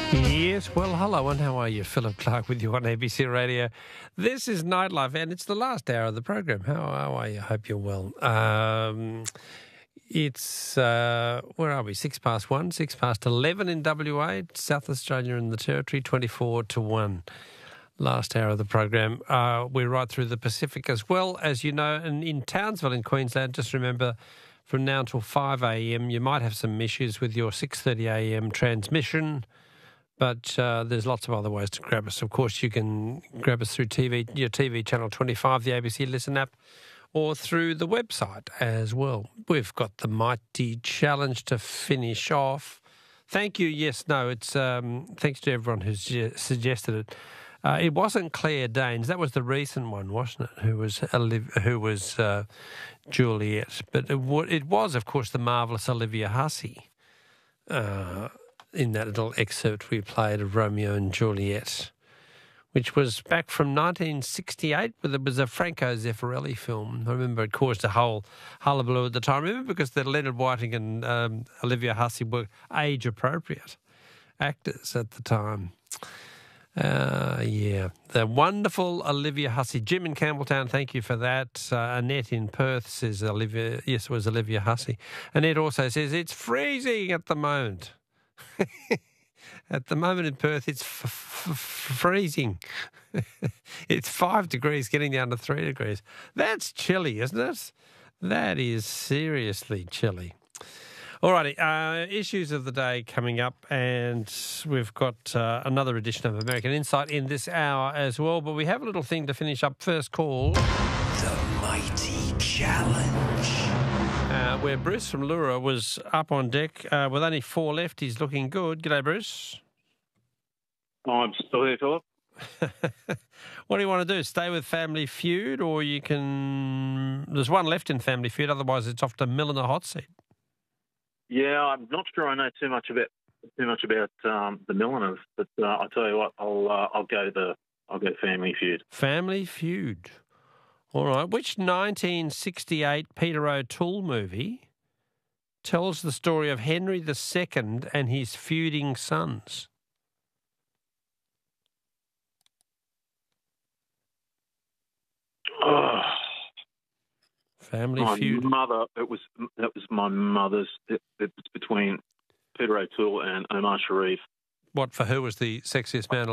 Yes, well, hello, and how are you? Philip Clark with you on ABC Radio. This is Nightlife, and it's the last hour of the program. How are you? I hope you're well. It's, where are we? 1:06, 11 in WA, South Australia and the Territory, 24-1. Last hour of the program. We're right through the Pacific as well, as you know, and in Townsville in Queensland, just remember, from now until 5 a.m, you might have some issues with your 6:30 a.m. transmission. But there's lots of other ways to grab us. Of course, you can grab us through your TV channel 25, the ABC Listen app, or through the website as well. We've got the Mighty Challenge to finish off. Thank you. Yes, no, it's thanks to everyone who's suggested it. It wasn't Claire Danes. That was the recent one, wasn't it? Who was Juliet. But it was, of course, the marvellous Olivia Hussey. In that little excerpt we played of Romeo and Juliet, which was back from 1968, but it was a Franco Zeffirelli film. I remember it caused a whole hullabaloo at the time. I remember because the Leonard Whiting and Olivia Hussey were age-appropriate actors at the time. The wonderful Olivia Hussey. Jim in Campbelltown, thank you for that. Annette in Perth says Olivia. Yes, it was Olivia Hussey. Annette also says it's freezing at the moment. At the moment in Perth, it's freezing. It's 5 degrees, getting down to 3 degrees. That's chilly, isn't it? That is seriously chilly. All righty, issues of the day coming up, and we've got another edition of American Insight in this hour as well, but we have a little thing to finish up. First call. The Mighty Challenge. Where Bruce from Lura was up on deck with only 4 left. He's looking good. G'day, Bruce. I'm still here, Philip. What do you want to do? Stay with Family Feud, or you can... There's one left in Family Feud, otherwise it's off to Mill in the hot seat. Yeah, I'm not sure I know too much about the Milliners, but I'll tell you what, I'll go Family Feud. Family Feud. All right. Which 1968 Peter O'Toole movie tells the story of Henry II and his feuding sons? Oh, Family Feud. That was my mother's. It was between Peter O'Toole and Omar Sharif. What, for who was the sexiest man